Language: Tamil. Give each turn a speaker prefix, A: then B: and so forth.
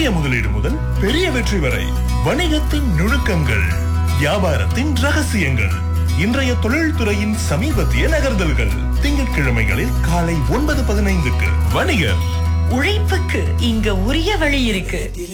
A: சிறிய முதலீடு முதல் பெரிய வெற்றி வரை வணிகத்தின் நுணுக்கங்கள், வியாபாரத்தின் ரகசியங்கள், இன்றைய தொழில்துறையின் சமீபத்திய நகர்தல்கள். திங்கட்கிழமைகளில் காலை 9:15க்கு வணிகர்.
B: உழைப்புக்கு இங்க உரிய வழி இருக்கு.